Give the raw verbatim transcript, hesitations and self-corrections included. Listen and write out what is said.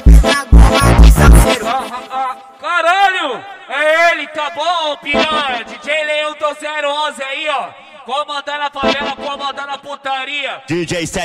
Caralho! É ele, tá bom, piranha? D J Leão do zero onze aí, ó. Comandando a favela, comandando a putaria. D J